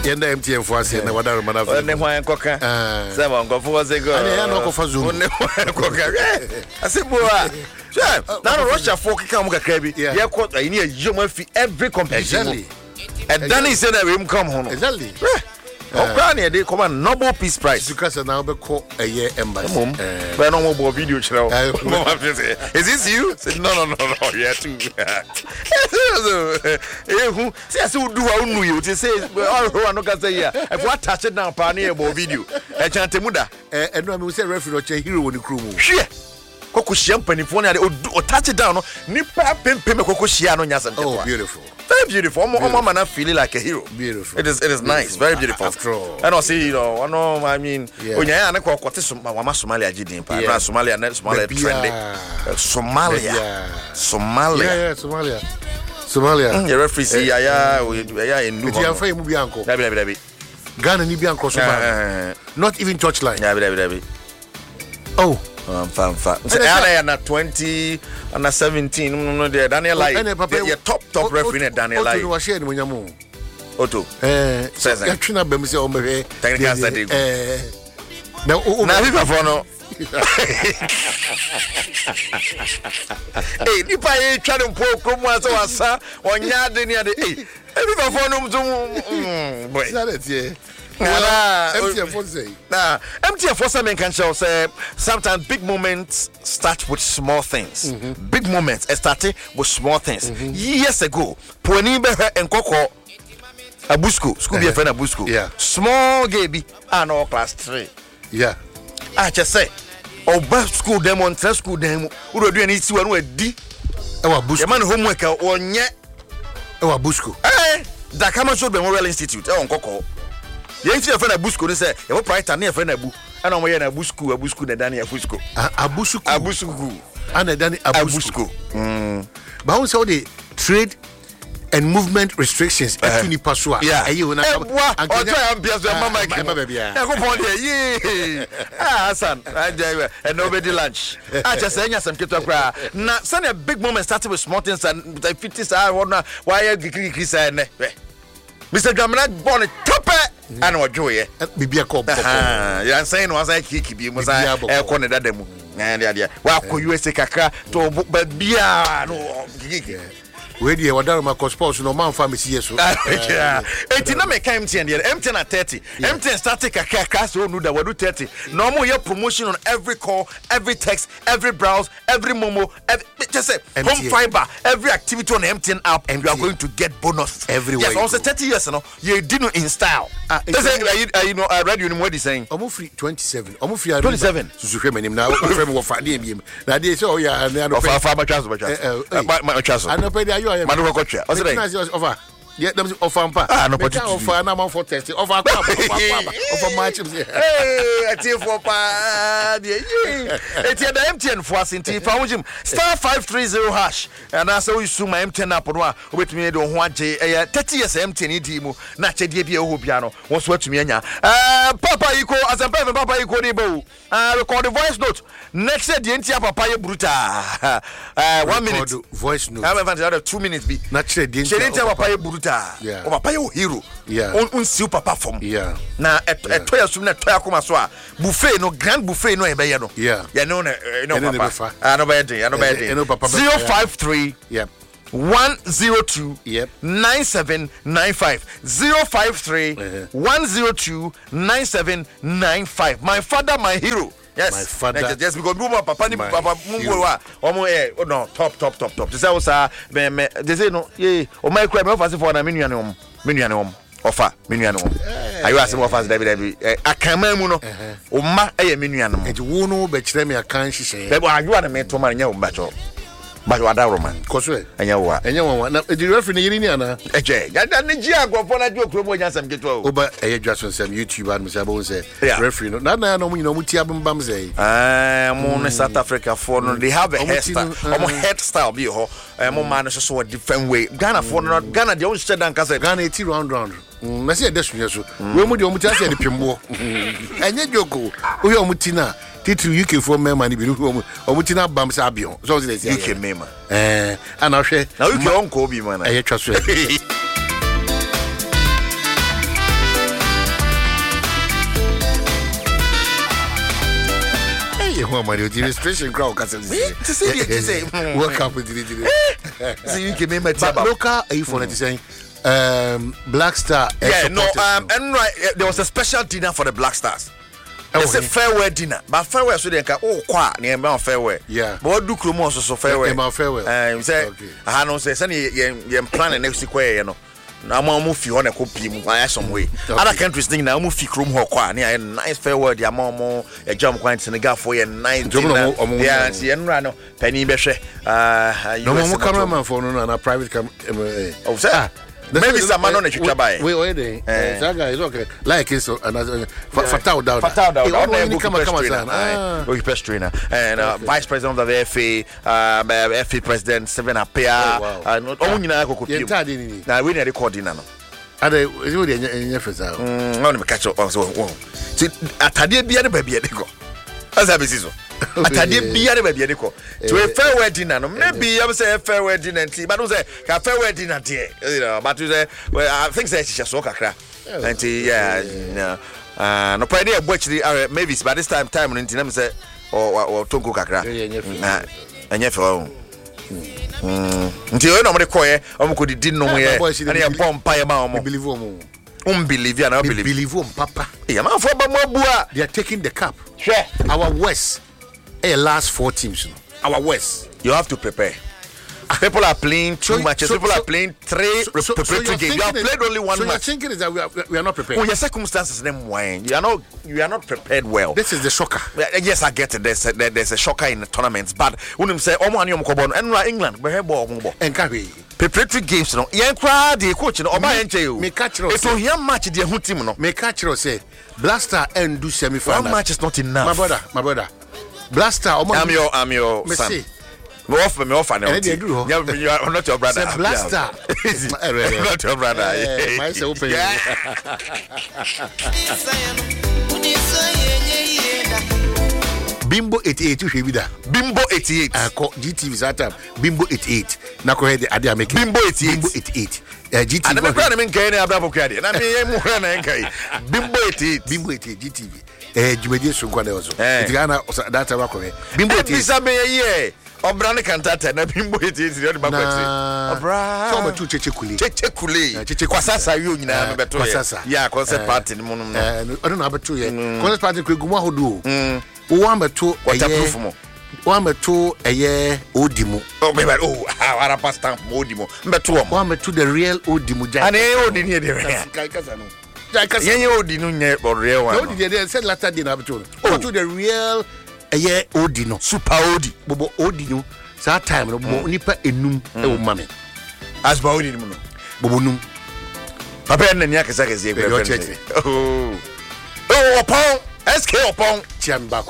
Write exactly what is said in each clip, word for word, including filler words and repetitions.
Yenda M T N for us na wadaro manafa. Ne hwan koka. Say mo nkofo wo say go. Ani ya no kofa zoom. Ne hwan koka. Asebo a. Sure. Na Russia for kika mo kakra bi. Ye ko ayi ne yom afi every competition. Exactly. And then he said that we come home. Exactly. Ukraine they come a Nobel Peace Prize. Because now be call a year embassy. But no more video channel. Is this you? No no no no. Yeah too. Eh who say say do wa unu you say all who no can say here. If what touch it down pa na e video. E chantemu da. Eh eno am say referee no che hero woni kru mu. Hwe. Koko hia mpanifo na o touch it down no nipa pempem koko hia no nyasem te. Oh beautiful. Very beautiful. Omo omo man feeling like a hero. Beautiful. It is it is nice. Very beautiful. After all. And I see you know, I know I mean onya na ko kote Somalia Somalia gidin pa. Na Somalia na Somalia trending. Somalia. Somalia. Yeah, yeah, Somalia. Somalia. The referee see ya ya ya in Nuba. Ti afa mu bi anko. Dabi dabi dabi. Ghana ni bi anko Somalia. Not even touchline. Dabi dabi dabi. Oh. Um, fam, fam. So, and at twenty and at seventeen, no, no, Daniel Lai. Your top, top referee, Daniel Lai. Otto was sharing when you Otto. Eh, says I can't remember. Oh, my technical study. Eh, now, now, we have no. Hey, Nipa, you try to poke come once or so on yard near the hey. Every phone to boy. That is, yeah. Nah, M T N for say. Nah, M T N for some can show say sometimes big moments start with small things. Mm-hmm. Big moments start with small things. Mm-hmm. Years ago, Pony Behe and Coco Abusco, school be a friend Abusco. Yeah. Small baby and all class three. Yeah. I just say, oh, best school them on test school them who do any two and we D. Our Busco. The man homework or yet. Our Busco. Eh, the Kamacho Memorial Institute on Coco. Yensi a friend of Busco, they say, you're bright and near friend of Bu, and I'm wearing a Busco, a Busco, and Danny Abusco. Abusco, Abusco, and Danny Abusco. But also the trade and movement restrictions at Tuni Pasua. Yeah, you know, I'm Ah, son, and nobody lunch. I just say, some kids are now, send a big moment started with small things and fifties. I wonder why I said, Mister Gamana born a topper. And what joy, be a cop. Yeah, I'm saying was I kick you, was I a corner that demo. And the idea, well, could you say caca to but be a where do you want to make a no man family? Yes, yeah. eighteen make M T N, M T N at thirty. M T N started a cash or no, that will do thirty. No more your promotion on every call, every text, every browse, every Momo, every, just say home fiber, every activity on M T N app, and you are going to get bonus everywhere. Yes, also thirty years, you know, you didn't in style. Uh, you know, I read you what he's saying. I'm free twenty-seven. I'm free twenty-seven. So, so, now, I'm going to him. Now, they say, oh, yeah, and I'm going to my chance. My chance. I'm not paying you. Manu Kocha. What's the offer? Yeah, them offer pa. Ah, no offer. I'm on for testing. Offer, offer match. Hey, I tell for pa. It's the M T N for us in T. Found him star five three zero hash. And I saw you soon my M T N up on with me. Don't want J. Thirty years M T N demo. Not a D B O piano. What's what to me? Uh, Papa, you call as a Papa, you call Nebo. Uh, record the voice note. Next year, the N T A Papa Bruta. Uh, one minute. Voice note. I'm going two minutes. Be not sure. The N T A Papa Bruta. Yeah. O papa yo hero. Yeah. On un si papa form. Yeah. Na eto ya sum na eto ya koma so a buffet no grand buffet no e be ye no. Yeah. Ya no na no papa. Ah no be dey, ah no be dey. zero five three Yep. one zero two Yep. nine seven nine five zero five three one zero two nine seven nine five. My father, my hero. Yes, my father. Just, just because Buma Papa, Papa Mungo, Omo, eh, oh no, top, top, top, top. This was a, they say no, yeah, oh my crime, offer for a minion, minion, offer, minion. Are you asking what fast David? I can't remember, oh my, a minion, and you won't know, but me, I can't say, you want to make to my young battle. But what are man? Cosway, and you are, and you want the referee in Indiana. A J, that the Giago for a joke, and get over a just on some YouTube and Mister say, referee, not now, no, you know, Mutiabum Bamse. I'm on South Africa for no, they have a hairstyle, hairstyle, be ho, and more man is so a different way. Ghana for not Ghana, the old said, and Casa Ghana eighty round round. I say this, when would you mutate the Pimbo? And yet, Joko, we are Mutina. Titu U K for me money be who omutina bam sabion so they say U K me man eh ana hwe na U K on ko bi man na e twa so more money. The registration crowd can say. To say, to say. Welcome to the. So you can make my but local, are you for mm. saying? Um, Black Star. Yeah, no. Um, and right, there was a special dinner for the Black Stars. It's a farewell dinner, but farewell so they can oh qua near my farewell. Yeah, but what do Krumos so farewell? My farewell. And say, I don't say, Sunny, you're planning next week, you know. Now, I'm moving on a copy by some way. Other countries think now, move Krum Hokwa near a nice farewell, dear Momo, a jump quite Senegal for a nine. Yeah, see, and Rano, Penny Beshe. Uh, no more cameraman for no, a private camera. Oh, sir. Maybe some man on a future buy. Wait, wait, wait. That guy is okay. Like it's another Fatao down. Fatao down. Only come come on. Okay, best trainer and uh, vice president of the F A, um, F A president Seven Apia. And only na ko kopie. Na we na recording na no. Ade, is we dey enye fesa. Mm, no me catch up so. See, atade bia de ba bia de go. Asa be siso. Atade bia de ba bia de ko. To a farewell dinner no. Maybe I say a farewell dinner nti, but no say ka farewell dinner there. You know, but you say well I think say she so kakra. And yeah, no. Uh no pray dey agbochiri maybe by this time time nti na me say or or tonko kakra. Na enye fe o. Mm. Nti we no mo de koye, o mo ko didi no mo ye. Na ye pompa ye ma o mo. Believe o mo. Unbelieve and I believe. Believe on Papa. Yeah, man, for Bamobua. They are taking the cup. Sure. Our West. Hey, last four teams. Our West. You have to prepare. People are playing two so, matches. So, People so, are playing three so, so, so preparatory games. You have played only one so match. So your thinking is that we are, we are not prepared. Oh, your circumstances them wine. You are not. You are not prepared well. This is the shocker. Yes, I get it. There's a, there's a shocker in the tournaments. But when you say, "Oh man, you must and England, we have ball, ball." And carry. Preparatory games, no. Young crowd, the coach, no. Oba enche you. Me catch you. So here match the whole team, no. Me catch you say, Blaster and do semi final. One match is not enough. My brother, my brother. Blaster. I'm your, I'm your son. Me offer, me offer now. Yeah, you are not your brother. Blaster. Not your brother. My say open. Bimbo eighty-eight you hear that? Bimbo eighty-eight. I call G T V that time. Bimbo eighty-eight. Na ko head the idea make. Bimbo eighty-eight. Bimbo eighty-eight. Uh, G T V. And me brother me nkai na abra bokadi. Na me mu hra na nkai. Bimbo eighty-eight. Bimbo eighty-eight G T V. Eh jumedi so kwa na also. It Ghana that time ko. Bimbo eighty-eight. Bisa me ye. Obra ne kantata na Bimbo eighty-eight the other back. Obra. So ma tu cheche kule. Cheche kule. Kwasasa yo nyina me beto ye. Yeah, concert party mu no. Eh I don't know abeto ye. Concert party ko gumu ahodo. Mm. One beto waterproof mo. One beto eye odimu. Oh me oh ara pasta odimu. Beto mo. One beto the real odimu jai. Ani odini e de. Kai kasa no. Yenye odinu nye real one. Odini they said latter day na beto. Oh to the real eye odino. Super odi. Bobo odinu. That time no bobo nipa enum e wo mame. As ba odinu no. Bobo num. Papa en nya kesa kesa e gbe. Oh. Oh opon. S K upon Chiambako.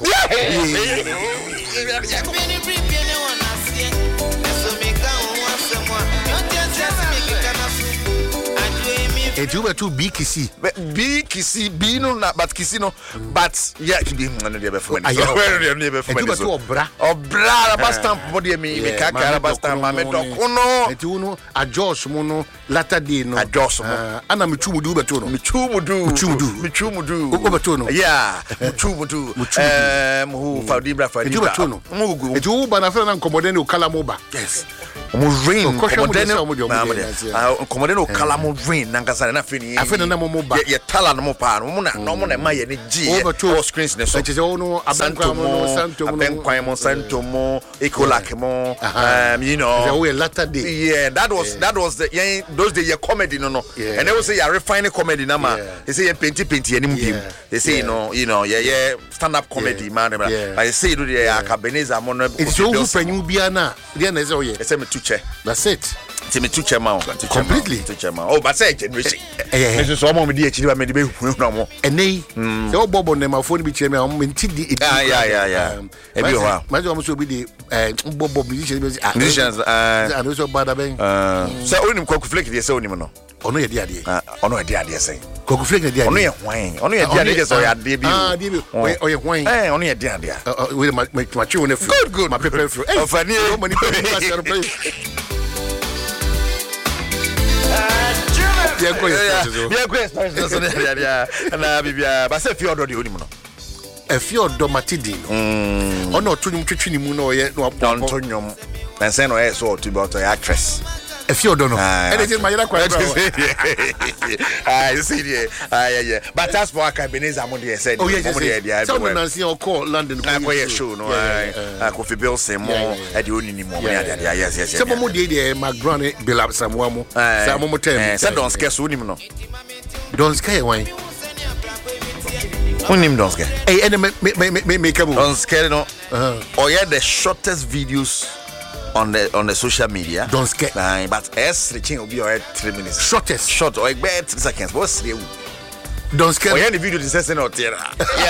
And you were too big kissy. Big kissy, be no, but kissy no, but yeah, to be none of the before. I never for you to bra or bra, a bus stamp body me, the caca, bus stamp, my mentor, no, and you know, a Josh Mono, Latadino, a Josh, and I'm a chumu do, but me chumu do, chumu chumu do, Overtono, yeah, chumu do, um, who found Dibra for you, Mugu, and you, Banafan and Comodeno Calamoba. Yes. Rain, Comodeno Calamo rain, Nankasa, and I finish. I feel no more. Yet tell no more power, no more than my energy over two screens. Such as ono, Santomo, Santomo, Santomo, Ecolacemo, um, you know, latter day. Yeah, that was that was the yeah, those days your comedy, no, no. And they will say you're refining comedy, nama. They say painty painty and they say, you know, you know, yeah, yeah, stand up comedy, man. I say, do the Cabaneza Mono. It's so open, you be ana. Then is oh, yeah. That's it. Timmy two chairman completely. Two chairman. Oh, but say generation. This is some of the actually made the no more. And they, so Bob on them, my phone be chairman. I'm in T D. Yeah, yeah, yeah, yeah. Every while. My job must be the Bob musicians. Musicians, and also Bada Bang. So, only conflict, yes, only no. Ono ye dia dia. Ono ye dia dia say. Koku flake dia dia. Ono ye hwan. Ono ye dia dia so ya dia bi. Ah, dia bi. O ye hwan. Eh, ono ye dia dia. We my my chew on good good. My paper fruit. Eh, funny. No money for me. Yeah, go yes. Yeah, go yes. Yeah, yeah. Na bibia, ba se fi odo de oni mu no. a few domatidin. Mm. Or not to him twitching him no yet no Antonium. And send her so to be an actress. A few don't know. And it is my quite. I see it. Yeah, yeah. But that's what Cabanese Amondi said. Oh, yes, yes. Someone has seen call London. I'm quite sure. No, I could build some more at the only more. Yes, yes. Some more day, my granny bill up some more. Some more time. Said don't scare soon. No, don't scare wine. Who name don't scare? Hey, and make a move. Don't scare no. Or yeah, the shortest videos. On the on the social media, don't scare. Nah, but S reaching will be alright three minutes. Shortest, short or about three seconds. What's the? Don't scare. Oh, yeah, the video is saying out here.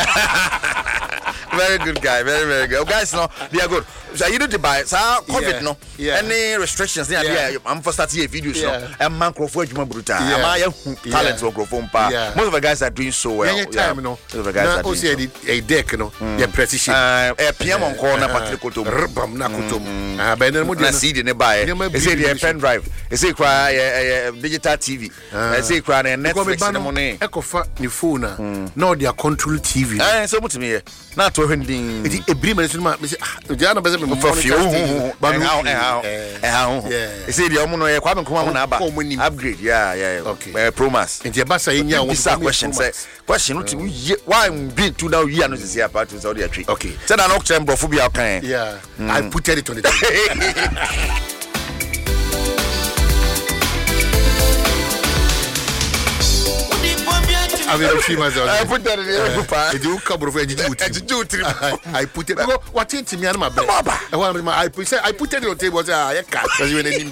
Very good guy, very very good. Oh, guys, no, they are good. So you need to buy. So COVID, yeah. no, yeah. Any restrictions? Yeah, yeah. I'm for starting a videos, yeah. no. And man, Crawford, you brutal. I'm a talent for Crawford. Most of the guys are doing so well. Yeah, time, yeah. no. Most of the guys are doing so. A deck, no. Yeah, precision. Uh, a P M on corner, Patrick Kotum. Rbam, Nakutum. Ah, but then I see the nearby. They say the pen drive. They say cry a digital T V. They say cry a Netflix the money. Ecofa, your phone. No, they are control T V. Ah, so much me. Not to ending. It is a brimmer. Jana Bezim for few. But how, how, how? You see, the Omono, Kwame Kuma upgrade. Yeah, yeah. Okay. Promise. And the Bassa in your question. Question. Why be two now? You are not see apart to Saudi Arabia. Okay. Said an auction, bro. Phobia. Yeah. I put it on the. I will see myself. I put that in the It will come over Djibouti. I put it. What in to me and my bed? I put I put it on the table. I can't. As you in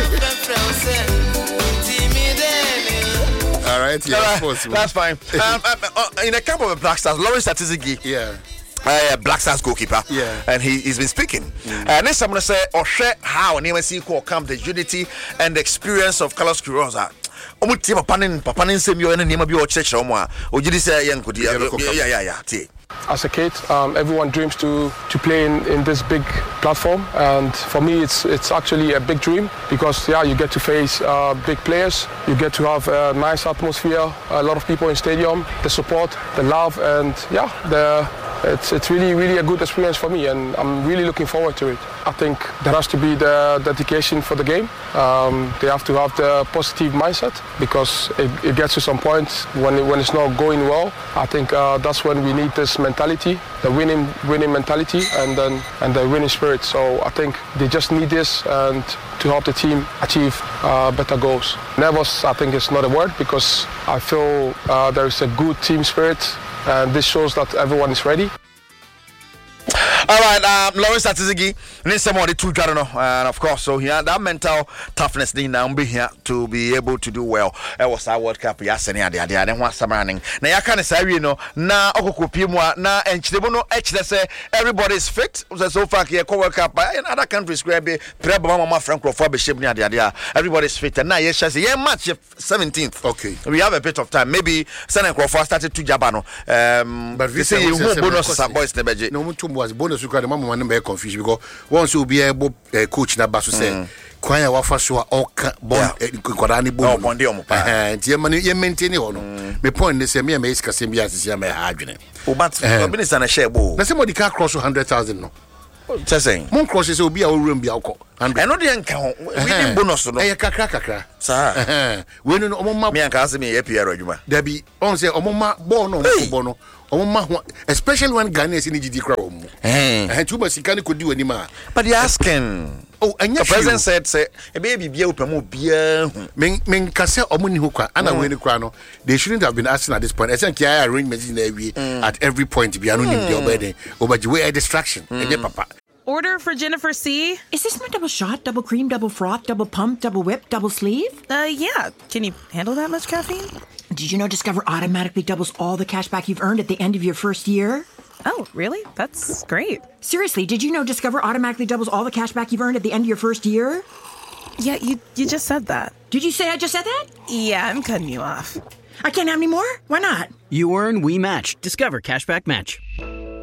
All right, yeah, that's fine. Um, um, in a camp of the Black Stars, Lawrence Atizigi. Yeah. Uh, Black Stars goalkeeper, yeah, and he, he's been speaking. Mm. Uh, next, I'm gonna say, or share how an M S C call come the unity and the experience of Carlos Queiroz. Omu team papanin papanin same you and name be or church or more. Or you say young could yeah yeah yeah. As a kid, um, everyone dreams to to play in, in this big platform, and for me, it's it's actually a big dream because yeah, you get to face uh, big players, you get to have a nice atmosphere, a lot of people in stadium, the support, the love, and yeah, the. It's it's really really a good experience for me, and I'm really looking forward to it. I think there has to be the dedication for the game. Um, they have to have the positive mindset because it, it gets to some point when it, when it's not going well. I think uh, that's when we need this mentality, the winning winning mentality, and then and the winning spirit. So I think they just need this and to help the team achieve uh, better goals. Nervous, I think, is not a word because I feel uh, there is a good team spirit. And this shows that everyone is ready. All right, um, Lawrence Atizigi, need somebody to Jarano, and of course, so here that mental toughness need now be here to be able to do well. It was our World Cup yesterday, and the then what's running. Now, I can't say, you know, now, Okupimwa, now, and Chibono, actually say everybody's fit. So far, here, World Cup, in other countries, grab a Prebama, Francophobia, near the idea. Everybody's fit, and now, yes, she yeah, March seventeenth. Okay, we have a bit of time. Maybe Senator Crawford started to Jabano. Um, but we say you bonus boys, Nebeji. No, two was bonus. You can mama man be confused because once you be able uh, coach na baso say kwan ya wafa so all bon kwara ni bon bon de omo pa eh tie man ye maintain ho no me point dey say me me iska sem bia sisi me ha adwene o but minister na share bo na say mo di ka cross one hundred thousand no saying mon cross say obi a wo room bia ukọ and no dey nka ho we dey bonus no eh kakra kakra sa eh we no omo ma me anka say me ye P R adwuma da bi on say omo ma ball no omo ball no especially when Ghana is in the G D crowd. Eh, too much can could do anymore. But you're asking. Oh, and the president said, "Say, a baby be open more beer." Men, men, Kase Omuni Hoka, and I win the crown. They shouldn't have been asking at this point. I think I arrangements in every at every point to be anonymous. Your wedding, or but you wear a distraction. And papa. Order for Jennifer C. Is this my double shot, double cream, double froth, double pump, double whip, double sleeve? Uh, yeah. Can you handle that much caffeine? Did you know Discover automatically doubles all the cash back you've earned at the end of your first year? Oh, really? That's great. Seriously, did you know Discover automatically doubles all the cash back you've earned at the end of your first year? Yeah, you you just said that. Did you say I just said that? Yeah, I'm cutting you off. I can't have any more? Why not? You earn, we match. Discover Cashback Match.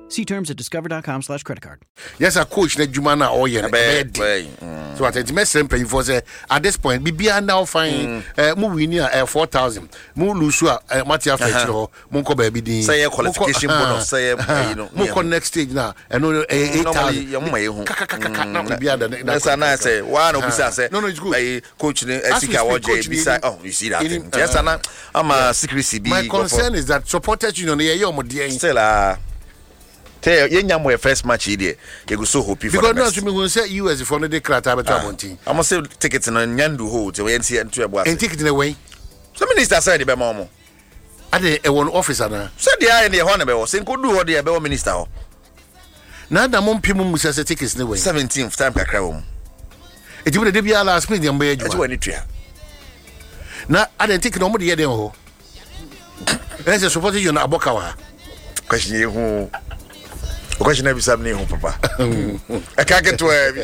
See terms at discover.com slash credit card. Yes, a coach na juma na all year. So at the mess paying for say at this point, Bibia now fine uh mu win uh four thousand. Mu lose uh Matia Fetch mu ko baby din. Say qualification bonus say you know. Mu ko next stage na and no eight thousand. Na Bibia da. That's na say one obisa say. No no it's good. Coach ne Esika Woje beside oh you see that thing. Yes na am a secrecy be. My concern is that supporters union ye your modie. Still ah tell you nyam we first match here you go so happy for because no to me when say U S for no dey crata beto abontin I must say tickets na nyandu hold to we see into ebo ase and ticket in a way so minister said be mama ade e won officer na so dey I dey ho na be wo say nkodu ho dey be wo minister ho na da mon pim mu say tickets in a way seventeenth time kakra wo e ti be dey bia last minute am be adwuma e ti wani twa na ade ticket no mo dey dem ho e say support you na aboka wa question you who question every seven home papa I can't get to heavy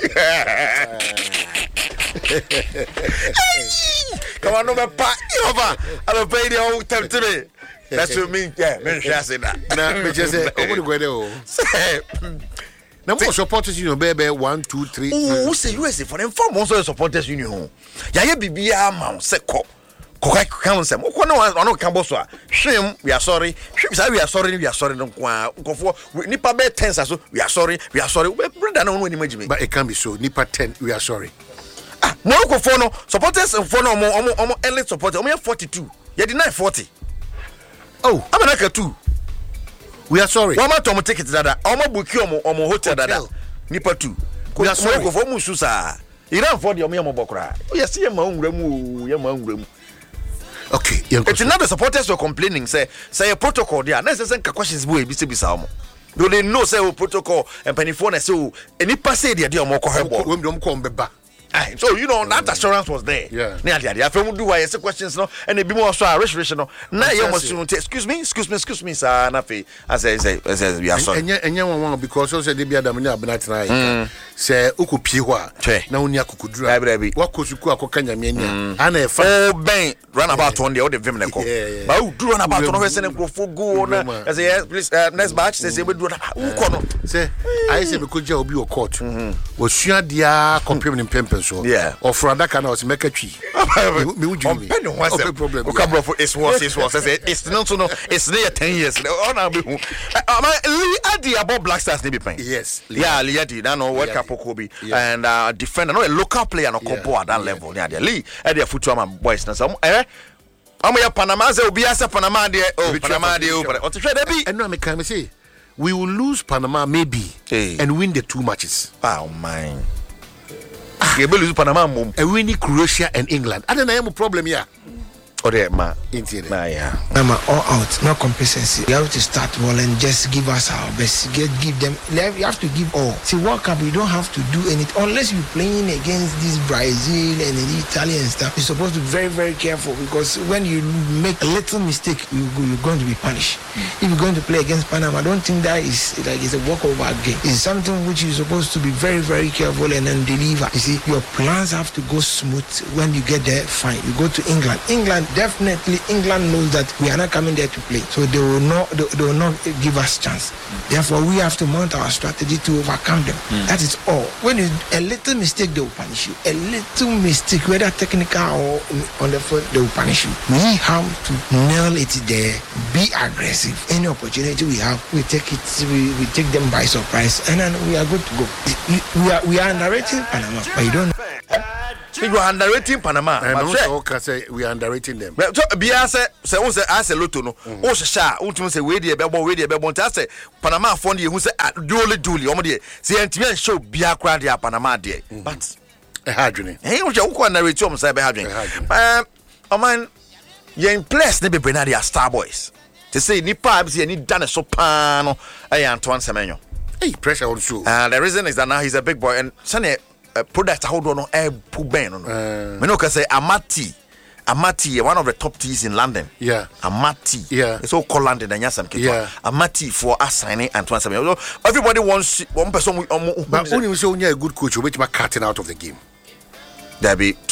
come on no me pa over I don't pay the whole time today that's what mean yeah me share say that na me just say omo go there o na mo supporters union be one two three who say U S A for them form also supporters union ya ye bibia ma se ko Kokai council. Who no one no can boss. Shame, we are sorry. Shame, we are sorry. We are sorry. Don't go. Nipa be ten so. We are sorry. We are sorry. Brother, no one imagine. But it can be so. Nipa ten. We are sorry. Ah, Morocco for no supporters and for no more. Omo omo elite supporters. Omo forty-two. You deny forty. Oh, I'm an two. We are sorry. One man to take it dada. Omo buki omo omo hotel dada. Nipa two. We are sorry. Morocco for mususa. Iran for the omo omo bokra. We are see ma ungremu. Ya ma ungremu. Okay, it's not the supporters were complaining. Say, say a protocol there. Necessary questions boy. Be be samo. Do they know say protocol and penifone so any passe there dey more correct. We don't come beba. So you know that assurance was there. Yeah. Near there. If you do why questions no and they be more so restoration no. Now you must excuse me, excuse me, excuse me, sir. Na fe as I say, as we are sorry. Enya enya one because so say dey be adam na abena try. Say ukopie ho a na oni akukudura. Wakosuku akokanya menya. Ana e fa. Oh ben run about one day all the vim na ko. Ba u do run about no say nkrofo go na. As yes please uh, next batch say say we do na. U ko no. Say I say be ko ja obi o court. Wo sua dia compare ni pempe so. Yeah. Or for that kind of make a tree. Me would you? What's the problem? Okay, bro. It's was. It's was. It's not so. No. It's near ten years. Oh, now be who? Am I Adi about Black Stars? Maybe playing. Yes. Yeah, Adi. That no World Cup Kobe and uh, defender. No, a local player. No, compo at that level. Yeah, Lee. Adi a football man boys. Na some. Eh. Am I Panama? Say Obi asa Panama there. Oh, Panama there. Oh, but what try there be? And no, me can say we will lose Panama maybe and win the two matches. Oh my. You will lose Panama mum. And winning Croatia and England. I don't have a problem here. Oh, there, ma. Ma, yeah. I'm all out, no complacency. You have to start well and just give us our best. Get, give them. You have to give all. See, World Cup, you don't have to do anything unless you're playing against this Brazil and the Italian stuff. You're supposed to be very, very careful because when you make a little mistake, you go, you're going to be punished. Mm. If you're going to play against Panama, I don't think that is like it's a walkover game. It's something which you're supposed to be very, very careful and then deliver. You see, your plans have to go smooth. When you get there, fine. You go to England. England. Definitely, England knows that we are not coming there to play, so they will not they, they will not give us chance. Mm. Therefore, we have to mount our strategy to overcome them. Mm. That is all. When you a little mistake, they will punish you. A little mistake, whether technical or on the foot, they will punish you. We have to nail it there. Be aggressive. Any opportunity we have, we take it. We, we take them by surprise, and then we are good to go. We are we are narrating Panama, but you don't know. You are underrating Panama. And also, can say we are underrating them. So, Bia say, say, who say, I say, Lutono, oh, Sha, who say, wait, the Bebo, wait, the Bebo, say, Panama found you who say, duly, duly, Omodi, see, and to show Bia crowd, Panama, dear. But, a hadron. Hey, what you want to narrate to him, say, Hadron. Um, oh, man, you're in place, maybe Benadia Star Boys. To say, Nipa, see, any done a sopano, I Antoine Semenyo. Hey, pressure also. And the reason is that now he's a big boy, and Sunday. Uh, product hold on air pu ben no no me no can say Amati Amati one of the top teas in London. Yeah, Amati. Yeah, it's all called London and Yasam. Yeah, Amati for us signing Antoine Semenyo. Everybody wants one person. But only we say only a good coach will make him cutting out of the game. There be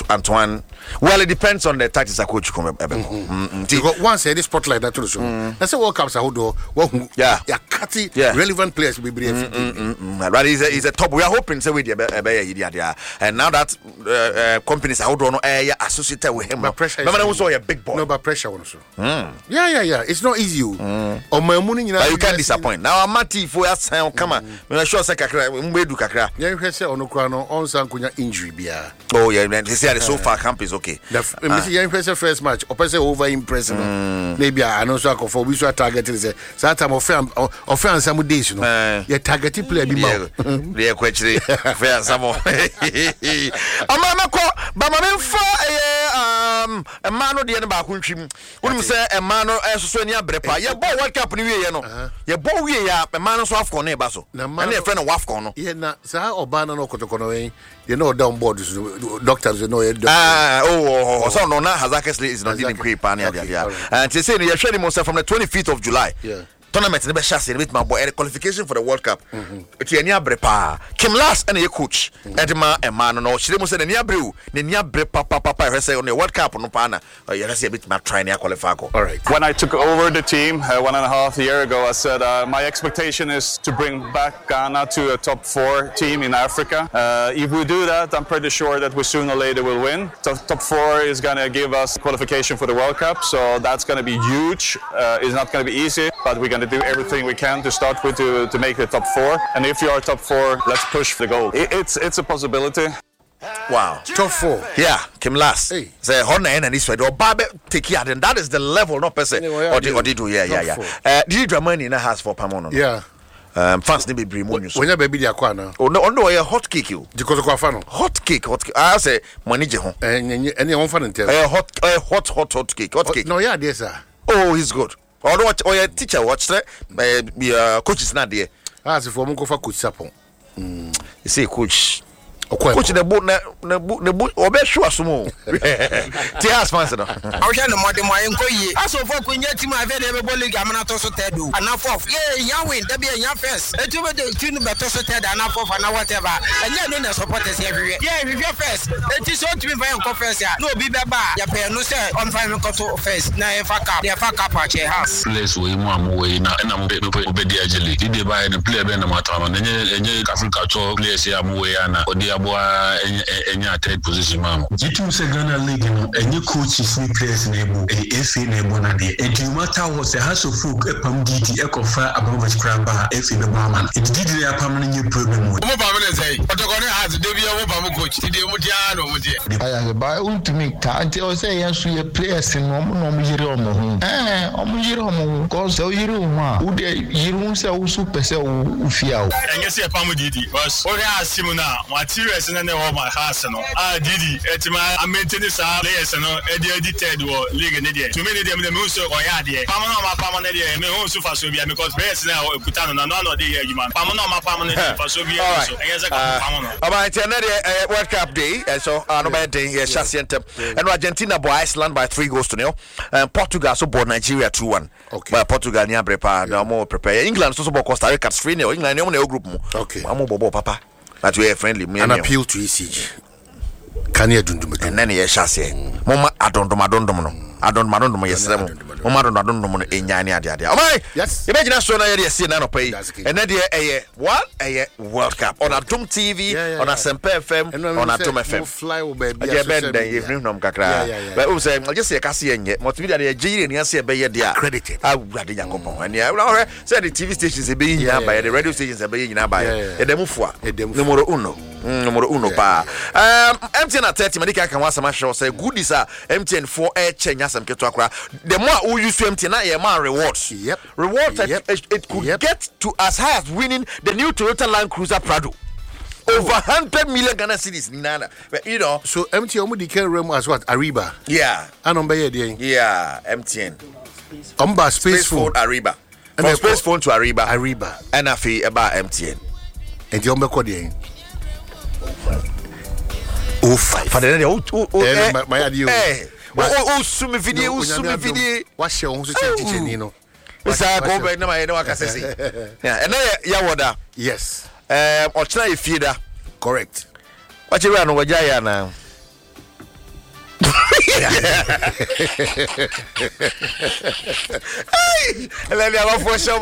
Antoine. Well, it depends on the tactics a coach come because once this spotlight that show. That's a World Cups how do yeah yeah cutty yeah. relevant players will be but he's a, he's a top. We are hoping so with the and now that uh, uh, companies how do not uh, associated with him. But pressure. Remember, also a big boy. No, but pressure also. Mm. Yeah, yeah, yeah. It's not easy. Mm. On my morning, you know, but you can't disappoint. Now, I'm Mati for us. Come on, I'm sure say kakra. We do kakra. Yeah, you say on Ukraino on some kunya injury bia. Oh yeah, man. They say the so far camp is okay. The uh. yeah, impressive first match. Or person over impressive. Mm. Maybe I know so for we should target is that time of fan of fan some days, you know. Yeah, targeted player be more. Yeah, actually, fair some more. I'm not call, but I'm for um a man of the end about country. Wouldn't say a man as Sonia Brepa. Yeah, boy, what cup new year, no. Yeah, boy, we are a man of Wafcon, eh, Basso. And a friend of Wafcon. Yeah, now, Sir Obana no Kotokono, you know, down board, doctors, you know, ah, oh, so no, now Hazakis is not dealing with Pania. And to say, you're showing myself from the twenty-fifth of July. Yeah. Tournament never chassis with my boy qualification for the World Cup. It's a near brepa. Kim last and a coach. Edma and man no. She must say near brew. The near brepa papa say on the World Cup no pana. Oh, you see a bit my trying to qualify. All right. When I took over the team uh, one and a half year ago, I said uh, my expectation is to bring back Ghana to a top four team in Africa. Uh, if we do that, I'm pretty sure that we sooner or later will win. Top, top four is going to give us qualification for the World Cup, so that's going to be huge. Uh, it's not going to be easy, but we're going to do everything we can to start with to, to make the top four. And if you are top four, let's push the goal. It, it's it's a possibility. Wow. Top four. Yeah, Kim last. Hey. Say Honda and this way. Or Babe take care, then that is the level, not per se. Or did or did do yeah, yeah, yeah. Uh did you Dramani in a house for Pamono? Yeah. Um fans need be bring money. When you baby dia kwa na. Oh no, no a hot cake you. Because kwa fano. Hot cake, hot cake. I say money je ho. Eh any one fan tell. Eh hot eh hot hot hot cake, hot cake. No, yeah, there sir. Oh, he's good. Or watch or your teacher watch that uh, coach is not there. As if we go for coach sapon. You say coach. Coach the boat na the boat or be sure sumo. Tia sponsor no. I shall no more than my enkoyi. As of for kunya team available league amana to so tedu. Enough of. Yeah, ya win, there be a yan first. E to be tune be to so ted enough of and whatever. And ya no supporters everywhere. Yeah, we go first. It is so to be very confess ya. No be beba. Ya pay no say on five go to first. Na e fuck up. Ya fuck up at your house. Place we mu am we na na mo be be agile. Did they buy the player be na matama. Enye enye Africa to players ya mu we na. Boa enya third position mam jitu se Ghana league no enye coaches ni players na ebo e F A na ebo na de e do matter what the house of folk e pam D D e confer above cramba F A be man it did dey apam na nye problem wo mo ba me say otokone has dey be wo ba mo coach dey mo dia no mo dia aya ba ultimate ka ante o say yan su ye players no mo no mo yire o mo hu eh o mo yire o mo ko se o yire o ma wo de yire un se wo su pese wo fia o enye se pam D D because o ya asimu na materials na ne wo my house no ah D D etima a maintain sa players no e dey edited wo league ne dey to me ne dey me so o ya dey pam na ma pam ne dey me hu su fa so bia because players na kuta no na no dey here human pam na ma pam ne dey fa so bia so enye se ka pam no about na dey World Cup day so no be day here Shasientem and Argentina boy Iceland by three goals to nil and Portugal so board Nigeria two one okay but Portugal ni prepare na mo prepare England so so board Costa Rica three nil England ni mo na group mu okay amo bobo papa that we are friendly me an appeal to E C G can you do and then ye Shasie mama adondom adondom no adondom adondom yesrem mama adondom adondom no enya ni ade ade omai yes you imagine so na ye see na no pay and then there eh what eh World Cup on Adom T V on Asempa F M on Adom F M fly over baby yeah ben then you bring nom kakra but we say just say kase yenye multimedia dey jiri ni ase be ye dey accredited ah ade yakopon and yeah say the T V stations e be yin by the radio stations e be yin by e dem fua numero uno numero uno pa um M T N at thirty medical can want some show say goodies are M T N for air change some keto akra the more we use M T N na e ma rewards yep rewards yep. It, it could yep. get to as high as winning the new Toyota Land Cruiser Prado over one hundred million Ghana cedis nana but you know so M T N omo di rem as what Ariba yeah anomba ye dey yeah M T N omba space phone Ariba from space phone to Ariba Ariba and afi about M T N and the omba ko dey oh five for the oh oh my idea eh oh oh sumi video oh sumi video what show on so teacher ni no Misa go be na my no akase yeah and ya woda yes eh ochina e fieda correct what you no wajaya na Let me have a for show.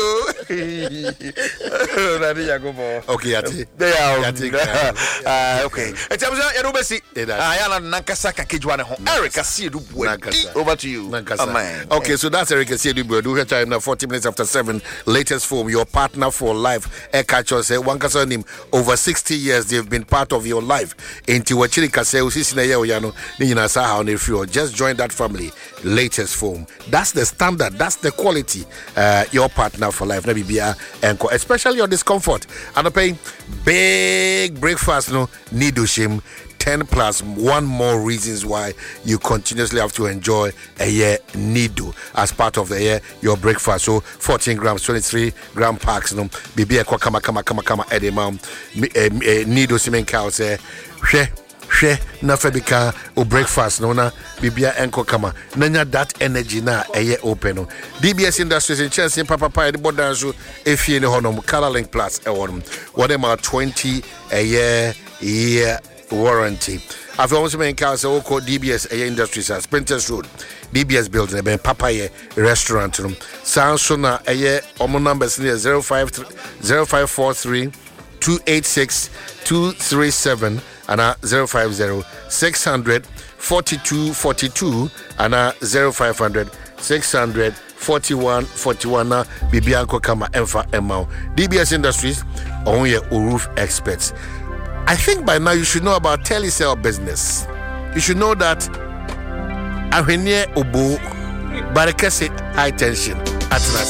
Okay, Yati. Uh, okay. It's a Yarubesi. I am Nankasaka Kijwana. Eric, I see you. Over to you. Oh, man. Okay, so that's Eric Asiedu. Do have time now, forty minutes after seven. Latest form, your partner for life. Ekacho say, Wankasa Nim, over sixty years, they've been part of your life. Into Wachiri Kase, Usisina Yano, Nina Saha, on if you just join that family. Latest form. That's the standard, that's the quality. Uh, your partner for life, Nabibia, and especially your discomfort. And paying big breakfast, no, Nidushim. ten plus one more reasons why you continuously have to enjoy a year Nido as part of the year your breakfast. So fourteen grams, twenty-three gram packs, no, bibi ekwa kama kama kama kama edema Nido simen cow say hwe hwe na febika o breakfast no na bibia enko kama nanya that energy na eye open no. D B S Industries in Chelsea papa papa the bodan so efie ne honom Color Link Plus e won what am twenty a year year warranty. I've also been in Council Oko D B S Industries at Sprinters Road, D B S building, ben Papaye restaurant room. Sansona aye omo numbers near zero five four three two eight six two three seven and a zero five zero six hundred forty-two forty-two and a zero five hundred six hundred forty-one forty-one na Bibianco Kama Enfa Emau. D B S Industries on your roof experts. I think by now you should know about telecell business. You should know that Ahwenye Obo Barakese high tension at